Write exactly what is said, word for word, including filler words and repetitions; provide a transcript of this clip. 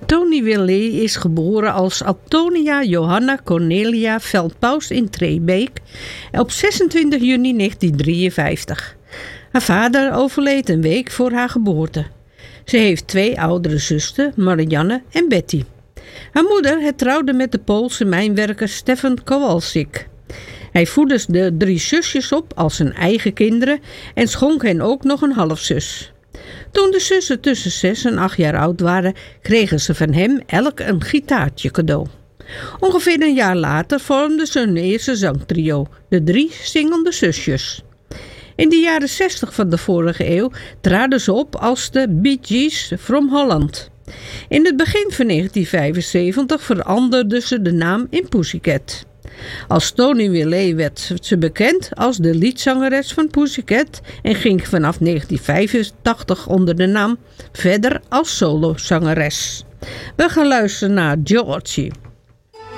Tony Willey is geboren als Antonia Johanna Cornelia Veldpaus in Treebeek op zesentwintig juni negentien drieënvijftig. Haar vader overleed een week voor haar geboorte. Ze heeft twee oudere zussen, Marianne en Betty. Haar moeder hertrouwde met de Poolse mijnwerker Stefan Kowalczyk. Hij voedde de drie zusjes op als zijn eigen kinderen en schonk hen ook nog een halfzus. Toen de zussen tussen zes en acht jaar oud waren, kregen ze van hem elk een gitaartje cadeau. Ongeveer een jaar later vormden ze hun eerste zangtrio, de drie zingende zusjes. In de jaren zestig van de vorige eeuw traden ze op als de Bee Gees from Holland. In het begin van negentien vijfenzeventig veranderden ze de naam in Pussycat. Als Tony Willey werd ze bekend als de liedzangeres van Pussycat en ging vanaf negentien vijfentachtig onder de naam verder als solozangeres. We gaan luisteren naar Georgie.